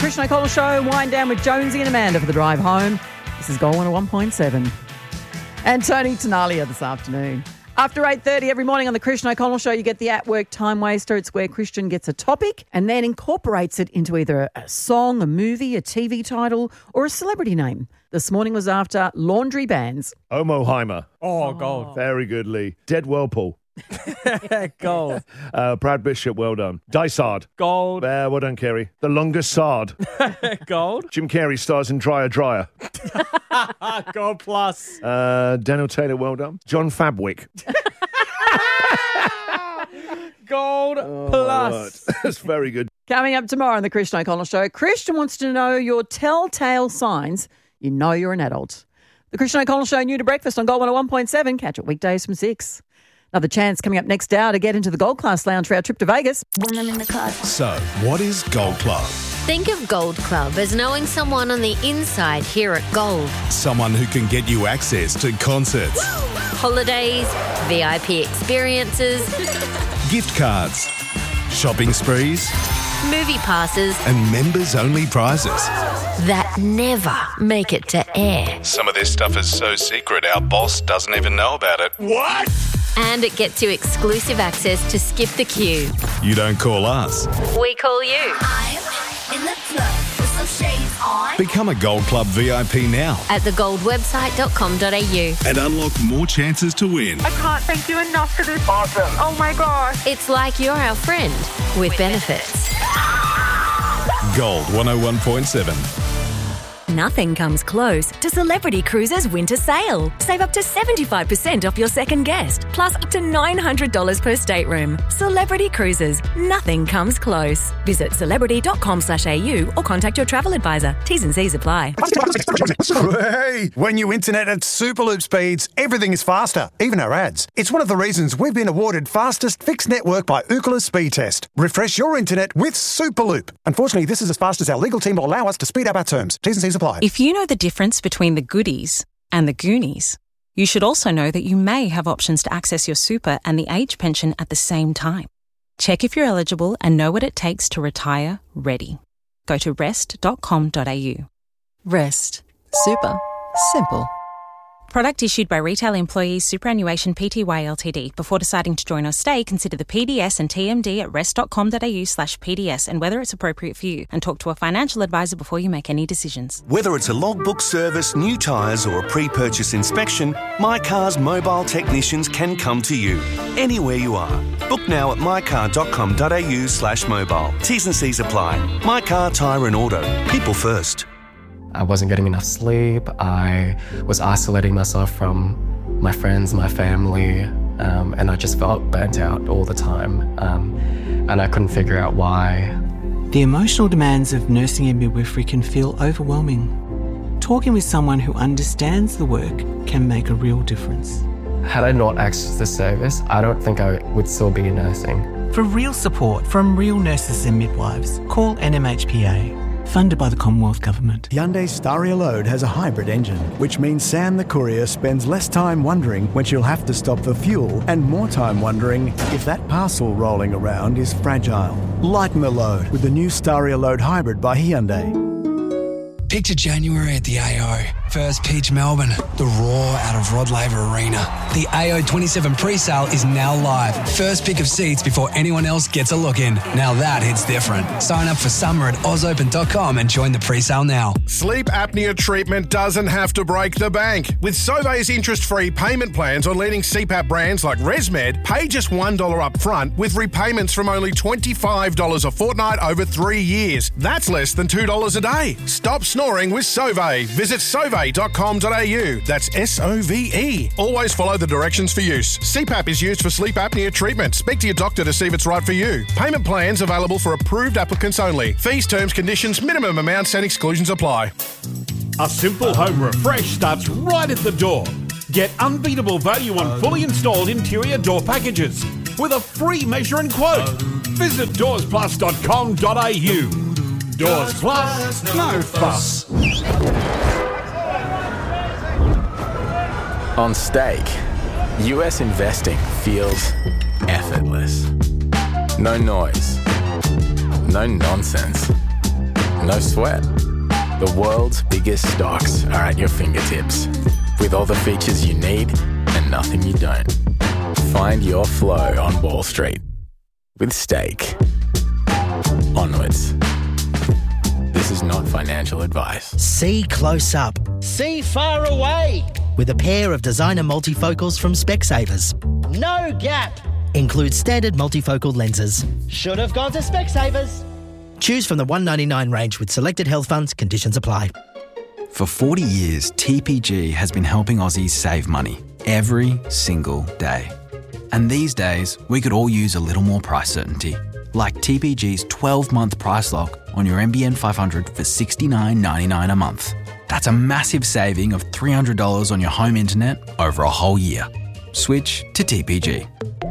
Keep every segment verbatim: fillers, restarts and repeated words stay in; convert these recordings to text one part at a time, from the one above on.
Christian O'Connell Show. Wind down with Jonesy and Amanda for the drive home. This is Gold one oh one point seven. And Tony Tenalia this afternoon. After eight thirty every morning on the Christian O'Connell Show, you get the At Work Time Waster. It's where Christian gets a topic and then incorporates it into either a song, a movie, a T V title, or a celebrity name. This morning was after laundry bands. Omoheimer. Oh, gold. Very good, Lee. Dead Whirlpool. Gold. Uh, Brad Bishop, well done. Dysard. Gold. Uh, well done, Kerry. The Longest Sard. Gold. Jim Carrey stars in Dryer Dryer. Gold plus. Uh, Daniel Taylor, well done. John Fabwick. Gold Oh, plus. That's very good. Coming up tomorrow on the Christian O'Connell Show, Christian wants to know your telltale signs you know you're an adult. The Christian O'Connell Show, new to breakfast on Gold one oh one point seven. Catch it weekdays from six. Another chance coming up next hour to get into the Gold Class Lounge for our trip to Vegas. When I'm in the car. So, what is Gold Club? Think of Gold Club as knowing someone on the inside here at Gold. Someone who can get you access to concerts, Holidays, V I P experiences, gift cards, shopping sprees, movie passes and members-only prizes. that never make it to air. Some of this stuff is so secret our boss doesn't even know about it. What? And it gets you exclusive access to Skip the Queue. You don't call us. We call you. I'm in the club with some shades on. Become a Gold Club V I P now At the gold website dot com dot a u. and unlock more chances to win. I can't thank you enough for this. Awesome. Oh my gosh. It's like you're our friend with benefits. Gold one oh one point seven. Nothing comes close to Celebrity Cruises Winter Sale. Save up to seventy-five percent off your second guest, plus up to nine hundred dollars per stateroom. Celebrity Cruises. Nothing comes close. Visit celebrity dot com slash a u or contact your travel advisor. T's and C's apply. Hey, when you internet at Superloop speeds, everything is faster, even our ads. It's one of the reasons we've been awarded fastest fixed network by Ookla Speed Test. Refresh your internet with Superloop. Unfortunately, this is as fast as our legal team will allow us to speed up our terms. T's and C's apply. If you know the difference between the goodies and the Goonies, you should also know that you may have options to access your super and the age pension at the same time. Check if you're eligible and know what it takes to retire ready. Go to rest dot com dot a u. Rest. Super. Simple. Product issued by Retail Employees Superannuation Pty Ltd. Before deciding to join or stay, consider the P D S and T M D at rest dot com dot a u slash P D S and whether it's appropriate for you, and talk to a financial advisor before you make any decisions. Whether it's a logbook service, new tyres or a pre-purchase inspection, My Car's mobile technicians can come to you, anywhere you are. Book now at my car dot com dot a u slash mobile. T's and C's apply. My Car, Tyre and Auto. People first. I wasn't getting enough sleep. I was isolating myself from my friends, my family, um, and I just felt burnt out all the time. Um, and I couldn't figure out why. The emotional demands of nursing and midwifery can feel overwhelming. Talking with someone who understands the work can make a real difference. Had I not accessed the service, I don't think I would still be nursing. For real support from real nurses and midwives, call N M H P A. Funded by the Commonwealth Government. Hyundai Staria Load has a hybrid engine, which means Sam the courier spends less time wondering when she'll have to stop for fuel and more time wondering if that parcel rolling around is fragile. Lighten the load with the new Staria Load Hybrid by Hyundai. Picture January at the A O. First pitch Melbourne, the roar out of Rod Laver Arena. The A O twenty-seven pre-sale is now live. First pick of seats before anyone else gets a look in. Now that hits different. Sign up for summer at oz open dot com and join the pre-sale now. Sleep apnea treatment doesn't have to break the bank. With Sauvé's interest-free payment plans on leading C PAP brands like ResMed, pay just one dollar up front with repayments from only twenty-five dollars a fortnight over three years. That's less than two dollars a day. Stop snoring with Sauvé. Visit sauvé dot com dot a u. That's S O V E. Always follow the directions for use. C PAP is used for sleep apnea treatment. Speak to your doctor to see if it's right for you. Payment plans available for approved applicants only. Fees, terms, conditions, minimum amounts and exclusions apply. A simple home refresh starts right at the door. Get unbeatable value on fully installed interior door packages with a free measure and quote. Visit doors plus dot com dot a u. Doors Plus, no fuss. On stake, U S investing feels effortless. No noise, no nonsense, No sweat. The world's biggest stocks are at your fingertips, with all the features you need and nothing you don't. Find your flow on Wall Street with Stake. Onwards. This is not financial advice. See close up. See far away. With a pair of designer multifocals from Specsavers. No gap. Includes standard multifocal lenses. Should have gone to Specsavers. Choose from the one ninety-nine range with selected health funds. Conditions apply. For forty years, T P G has been helping Aussies save money every single day. And these days, we could all use a little more price certainty. Like T P G's twelve-month price lock on your N B N five hundred for sixty-nine ninety-nine a month. That's a massive saving of three hundred dollars on your home internet over a whole year. Switch to T P G.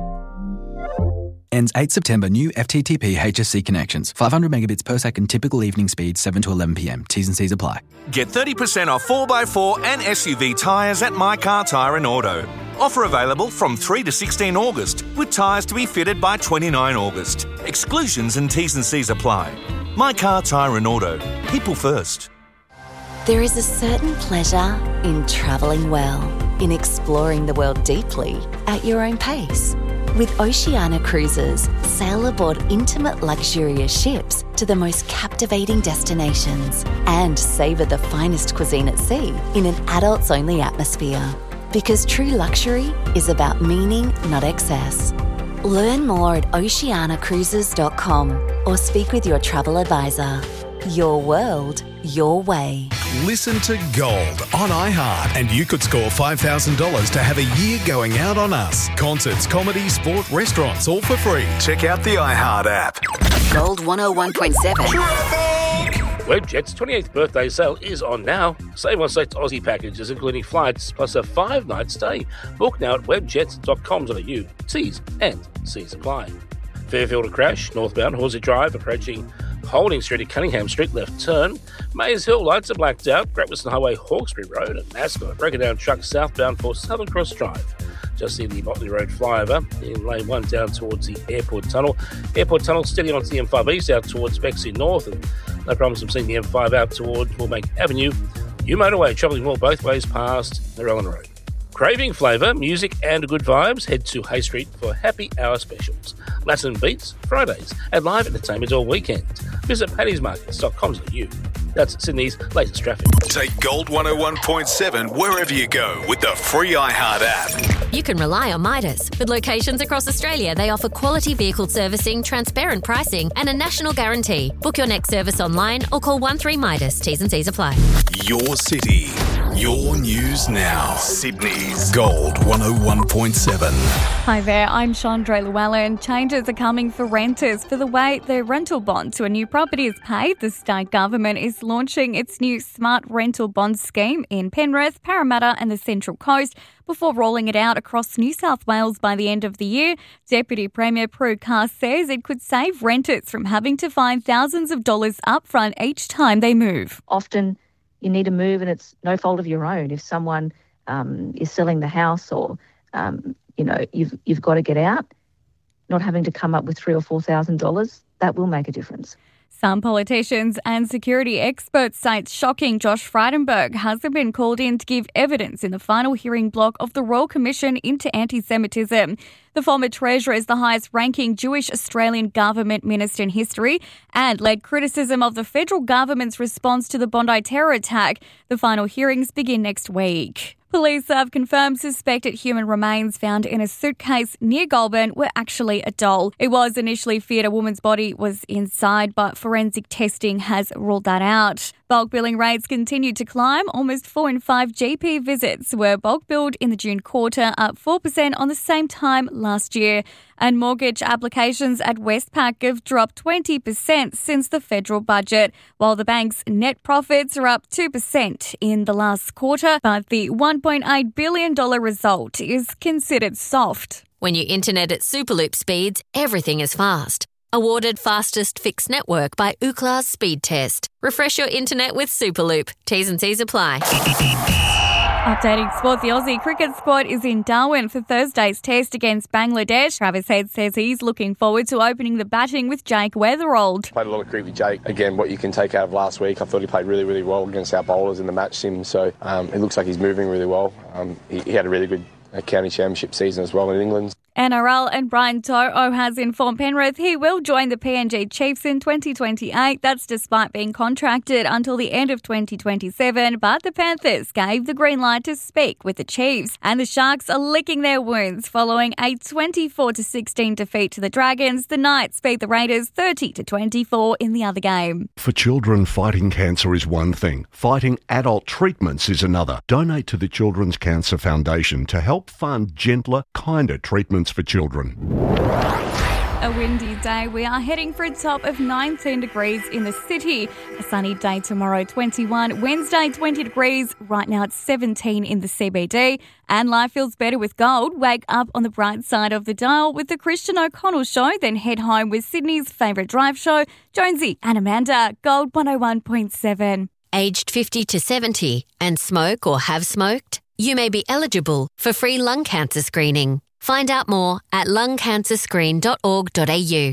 Ends eighth September. New F T T P H S C connections. five hundred megabits per second. Typical evening speed seven to eleven p m. T's and C's apply. Get thirty percent off four by four and S U V tyres at My Car Tyre and Auto. Offer available from three to sixteen August, with tyres to be fitted by twenty-nine August. Exclusions and T's and C's apply. My Car Tyre and Auto. People first. There is a certain pleasure in travelling well, in exploring the world deeply at your own pace. With Oceania Cruises, sail aboard intimate luxurious ships to the most captivating destinations and savour the finest cuisine at sea in an adults-only atmosphere. Because true luxury is about meaning, not excess. Learn more at oceania cruises dot com or speak with your travel advisor. Your world, your way. Listen to Gold on iHeart and you could score five thousand dollars to have a year going out on us. Concerts, comedy, sport, restaurants, all for free. Check out the iHeart app. Gold one oh one point seven. Webjet's twenty-eighth birthday sale is on now. Save on select Aussie packages, including flights, plus a five-night stay. Book now at webjets dot com dot a u. T's and C's apply. Fairfield to Crash, northbound Horsey Drive, approaching Holding Street at Cunningham Street, left turn. Mays Hill lights are blacked out. Great Western Highway, Hawkesbury Road, and Mascot. Breaking down truck southbound for Southern Cross Drive. Just in the Motley Road flyover in lane one down towards the Airport Tunnel. Airport Tunnel steady onto the M five East out towards Bexley North, and no problems from seeing the M five out towards Woolbank Avenue. U Motorway travelling well both ways past Narellan Road. Craving flavour, music and good vibes? Head to Hay Street for happy hour specials. Latin Beats, Fridays, and live entertainment all weekend. Visit paddies markets dot com dot a u. That's Sydney's latest traffic. Take Gold one oh one point seven wherever you go with the free iHeart app. You can rely on Midas. With locations across Australia, they offer quality vehicle servicing, transparent pricing, and a national guarantee. Book your next service online or call one three Midas. T's and C's apply. Your city, your news now. Sydney's Gold one oh one point seven. Hi there, I'm Chandra Llewellyn. Changes are coming for renters for the way their rental bond to a new property is paid. The state government is launching its new smart rental bond scheme in Penrith, Parramatta and the Central Coast before rolling it out across New South Wales by the end of the year. Deputy Premier Prue Carr says it could save renters from having to find thousands of dollars upfront each time they move. Often you need to move and it's no fault of your own. If someone um, is selling the house or, um, you know, you've you've got to get out, not having to come up with three or four thousand dollars, that will make a difference. Some politicians and security experts say it's shocking Josh Frydenberg hasn't been called in to give evidence in the final hearing block of the Royal Commission into Anti-Semitism. The former Treasurer is the highest-ranking Jewish Australian government minister in history and led criticism of the federal government's response to the Bondi terror attack. The final hearings begin next week. Police have confirmed suspected human remains found in a suitcase near Goulburn were actually a doll. It was initially feared a woman's body was inside, but forensic testing has ruled that out. Bulk billing rates continued to climb. Almost four in five G P visits were bulk billed in the June quarter, up four percent on the same time last year. And mortgage applications at Westpac have dropped twenty percent since the federal budget, while the bank's net profits are up two percent in the last quarter. But the one point eight billion dollars result is considered soft. When you internet at Superloop speeds, everything is fast. Awarded fastest fixed network by Ookla's Speed Test. Refresh your internet with Superloop. T's and C's apply. Updating sport, the Aussie cricket squad is in Darwin for Thursday's test against Bangladesh. Travis Head says he's looking forward to opening the batting with Jake Weatherald. Played a lot of cricket with Jake. Again, what you can take out of last week, I thought he played really, really well against our bowlers in the match sim, so um, it looks like he's moving really well. Um, he, he had a really good uh, county championship season as well in England. N R L and Brian To'o has informed Penrith he will join the P N G Chiefs in twenty twenty-eight. That's despite being contracted until the end of twenty twenty-seven. But the Panthers gave the green light to speak with the Chiefs. And the Sharks are licking their wounds following a twenty-four to sixteen defeat to the Dragons. The Knights beat the Raiders thirty to twenty-four in the other game. For children, fighting cancer is one thing. Fighting adult treatments is another. Donate to the Children's Cancer Foundation to help fund gentler, kinder treatments for children. A windy day. We are heading for a top of nineteen degrees in the city. A sunny day tomorrow, twenty-one. Wednesday, twenty degrees. Right now it's seventeen in the C B D. And life feels better with gold. Wake up on the bright side of the dial with the Christian O'Connell Show. Then head home with Sydney's favourite drive show, Jonesy and Amanda. Gold one oh one point seven. Aged fifty to seventy and smoke or have smoked? You may be eligible for free lung cancer screening. Find out more at lung cancer screen dot org dot a u.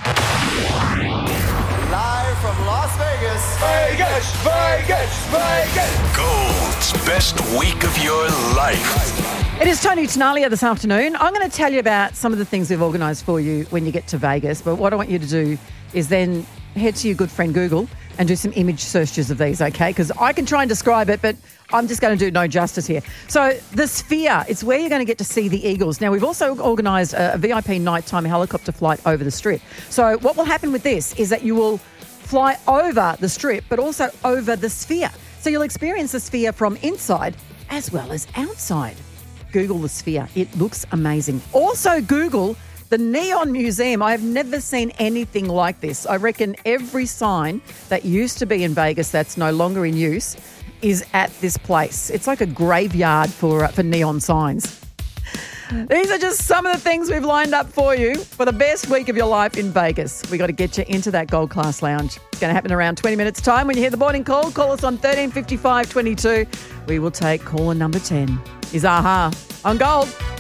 Live from Las Vegas. Vegas, Vegas, Vegas. Gold's best week of your life. It is Tony Tenalia this afternoon. I'm going to tell you about some of the things we've organised for you when you get to Vegas. But what I want you to do is then head to your good friend Google and do some image searches of these, okay? Because I can try and describe it, but I'm just going to do no justice here. So the Sphere, it's where you're going to get to see the Eagles. Now, we've also organised a, a V I P nighttime helicopter flight over the Strip. So what will happen with this is that you will fly over the Strip, but also over the Sphere. So you'll experience the Sphere from inside as well as outside. Google the Sphere. It looks amazing. Also Google the Neon Museum. I have never seen anything like this. I reckon every sign that used to be in Vegas that's no longer in use is at this place. It's like a graveyard for uh, for neon signs. These are just some of the things we've lined up for you for the best week of your life in Vegas. We got to get you into that Gold Class Lounge. It's going to happen around twenty minutes time. When you hear the morning call, call us on thirteen fifty-five twenty-two. We will take caller number ten. Is Aha on Gold.